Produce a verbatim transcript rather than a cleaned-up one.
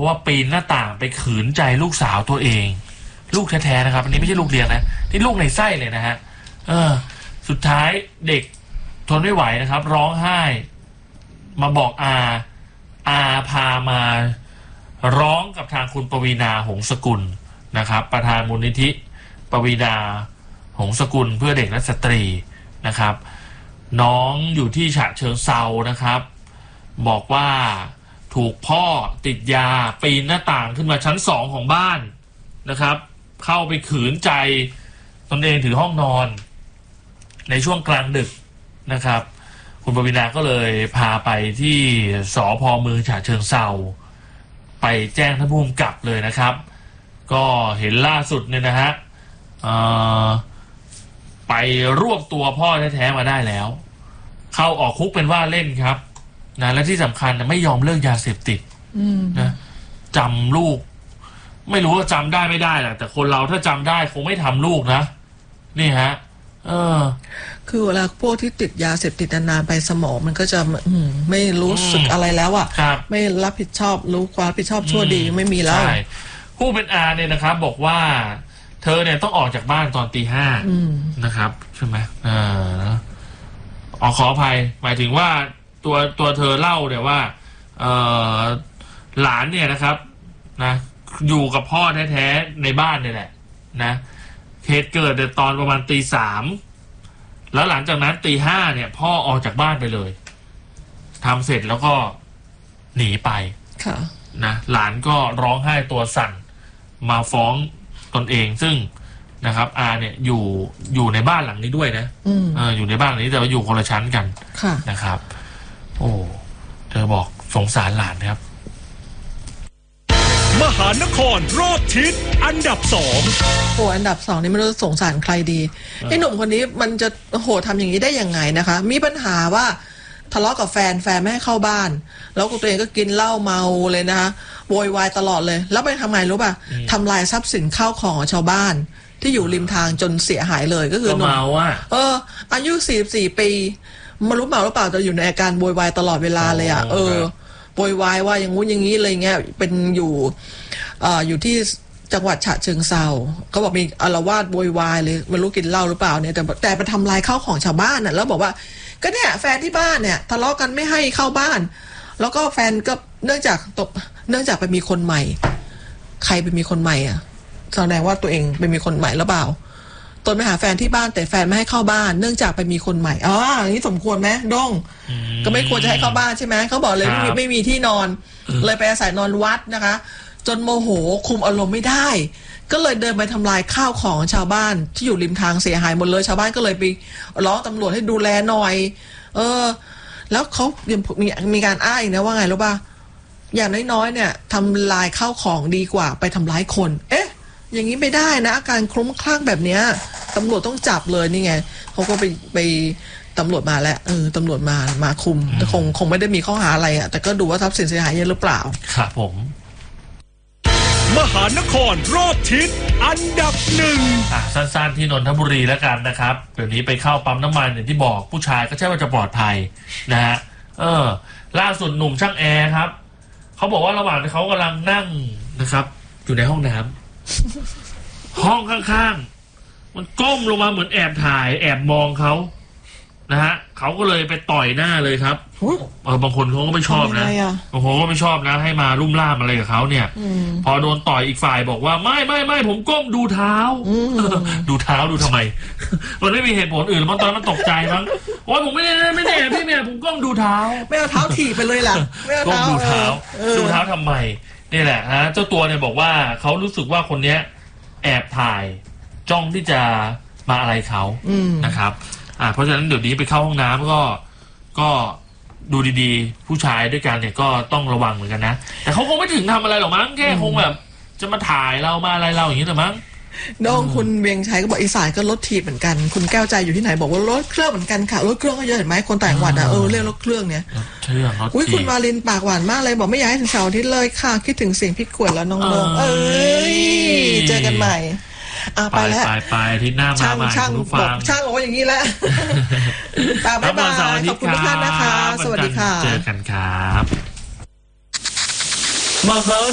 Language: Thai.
ราะว่าปีนหน้าต่างไปขืนใจลูกสาวตัวเองลูกแท้ๆนะครับอันนี้ไม่ใช่ลูกเลี้ยงนะนี่ลูกในไส้เลยนะฮะเออสุดท้ายเด็กทนไม่ไหวนะครับร้องไห้มาบอกอาอาพามาร้องกับทางคุณปวีณาหงสกุลนะครับประธานมูลนิธิปวีณาหงสกุลเพื่อเด็กและสตรีนะครับน้องอยู่ที่ฉะเชิงเซานะครับบอกว่าถูกพ่อติดยาปีนหน้าต่างขึ้นมาชั้นสองของบ้านนะครับเข้าไปขืนใจตนเองถือห้องนอนในช่วงกลางดึกนะครับคุณปวีณาก็เลยพาไปที่สภ.เมืองฉะเชิงเซาไปแจ้งท่านผู้กำกับเลยนะครับก็เห็นล่าสุดเนี่ยนะฮะไปรวบตัวพ่อแท้ๆมาได้แล้วเข้าออกคุกเป็นว่าเล่นครับนะและที่สำคัญนะไม่ยอมเลิกยาเสพติดนะจำลูกไม่รู้ว่าจำได้ไม่ได้แหละแต่คนเราถ้าจำได้คงไม่ทำลูกนะนี่ฮะเออคือเวลาพวกที่ติดยาเสพติดนานๆไปสมองมันก็จะไม่รู้สึกอะไรแล้วอ่ะไม่รับผิดชอบรู้ความรับผิดชอบชั่วดีไม่มีแล้วผู้เป็นอาเนี่ยนะครับบอกว่าเธอเนี่ยต้องออกจากบ้านตอนตีห้านะครับใช่ไหมเอออขออภัยหมายถึงว่าตัวตัวเธอเล่าเนี่ยว่าเออหลานเนี่ยนะครับนะอยู่กับพ่อแท้ๆในบ้านเนี่ยแหละนะเหตุเกิดในตอนประมาณตีสามแล้วหลังจากนั้นตีห้าเนี่ยพ่อออกจากบ้านไปเลยทำเสร็จแล้วก็หนีไปนะหลานก็ร้องไห้ตัวสั่นมาฟ้องตนเองซึ่งนะครับอาเนี่ยอยู่อยู่ในบ้านหลังนี้ด้วยนะออยู่ในบ้านหลังนี้แต่ว่าอยู่คนละชั้นกันนะครับโอ้เธอบอกสงสารหลานนะครับมหานครรอบทิศอันดับสองโอ้อันดับสองนี่ไม่รู้สงสารใครดีไอ้หนุ่มคนนี้มันจะโหทำอย่างนี้ได้ยังไงนะคะมีปัญหาว่าทะเลาะกับแฟนแฟนไม่ให้เข้าบ้านแล้วตัวเองก็กินเหล้าเมาเลยนะคะโวยวายตลอดเลยแล้วไปทำไงรู้ป่ะทำลายทรัพย์สินข้าวของของชาวบ้านที่อยู่ริมทางจนเสียหายเลยก็คือเมาอ่ะเอออายุสี่สิบสี่ปีไม่รู้เมาหรือเปล่าแต่อยู่ในอาการโวยวายตลอดเวลาเลยอ่ะเออโวยวายว่าอย่างงู้นอย่างนี้อะไรเงี้ยเป็นอยู่อ่าอยู่ที่จังหวัดฉะเชิงเซาเขาบอกมีอาละวาดโวยวายเลยไม่รู้กินเหล้าหรือเปล่าเนี่ยแต่แต่ไปทำลายข้าวของชาวบ้านน่ะแล้วบอกว่าก็เนี่ยแฟนที่บ้านเนี่ยทะเลาะกันไม่ให้เข้าบ้านแล้วก็แฟนก็เนื่องจากตบเนื่องจากไปมีคนใหม่ใครไปมีคนใหม่อ่ะแสดงว่าตัวเองไปมีคนใหม่หรือเปล่าตนไปหาแฟนที่บ้านแต่แฟนไม่ให้เข้าบ้านเนื่องจากไปมีคนใหม่อ๋ออย่างนี้สมควรไหมดงก็ไม่ควรจะให้เข้าบ้านใช่ไหมเขาบอกเลยไม่มีไม่มีที่นอนเลยไปอาศัยนอนวัดนะคะจนโมโหคุมอารมณ์ไม่ได้ก็เลยเดินไปทำลายข้าวของชาวบ้านที่อยู่ริมทางเสียหายหมดเลยชาวบ้านก็เลยไปร้องตำรวจให้ดูแลหน่อยเออแล้วเขายังมีมีการอ้างอีกนะว่าไงรู้ป่ะอย่างน้อยๆเนี่ยทำลายข้าวของดีกว่าไปทำร้ายคนเอ๊ะอย่างนี้ไม่ได้นะอาการคลุ้มคลั่งแบบเนี้ยตำรวจต้องจับเลยนี่ไงเขาก็ไปไปตำรวจมาแล้วเออตำรวจมามาคุมแต่คงคงไม่ได้มีข้อหาอะไรอ่ะแต่ก็ดูว่าทรัพย์สินเสียหายเยอะหรือเปล่าครับผมมหานครรอบทิศอันดับหนึ่งอ่ะสั้นๆที่นนทบุรีแล้วกันนะครับเดี๋ยวนี้ไปเข้าปั๊มน้ำมันอย่างที่บอกผู้ชายก็ใช่ว่าจะปลอดภัยนะฮะเออล่าสุดหนุ่มช่างแอร์ครับเขาบอกว่าระหว่างที่เขากำลังนั่งนะครับอยู่ในห้องน้ำห้องข้างๆมันก้มลงมาเหมือนแอบถ่ายแอบมองเขานะฮะเขาก็เลยไปต่อยหน้าเลยครับเออบางคนเขาก็ไม่ชอบนะบางคนก็ไม่ชอบนะให้มาลุ่มล่ามอะไรกับเขาเนี่ยพอโดนต่อยอีกฝ่ายบอกว่าไม่ไม่ไม่ผมก้มดูเท้าดูเท้าดูทำไมมันไม่มีเหตุผลอื่นมันตอนนั้นมันตกใจมั้งโอ้ยผมไม่ได้ไม่ได้พี่เนี่ยผมก้มดูเท้าไม่เอาเท้าถีบไปเลยล่ะก้มดูเท้าดูเท้าทำไมนี่แหละฮะเจ้าตัวเนี่ยบอกว่าเขารู้สึกว่าคนเนี้ยแอบถ่ายจ้องที่จะมาอะไรเขานะครับอ่าเพราะฉะนั้นเดี๋ยวนี้ไปเข้าห้องน้ำก็ก็ดูดีๆผู้ชายด้วยกันเนี่ยก็ต้องระวังเหมือนกันนะแต่เขาคงไม่ถึงทำอะไรหรอกมั้งแค่คงแบบจะมาถ่ายเรามาอะไรเราอย่างนี้แต่มั้งน้องคุณเวียงชัยก็บอกอีสานก็รถถีบเหมือนกันคุณแก้วใจอยู่ที่ไหนบอกว่ารถเครื่องเหมือนกันค่ะรถเครื่องก็เยอะเห็นไหมคนต่างจังหวัดอ่ะเออเรียกรถเครื่องเนี่ยเครื่องรถอุ้ยคุณมาลินปากหวานมากเลยบอกไม่อยากให้ถึงเสาร์อาทิตย์เลยค่ะคิดถึงเสียงพี่ขวดแล้วน้องๆเอ้ยเจอกันใหม่อ่ะไปแล้วไปไปที่หน้ามาใหม่คุณฟังช่างบอกว่าอย่างนี้แหละบ๊ายบายขอบคุณทุกท่านนะคะสวัสดีค่ะเจอกันครับ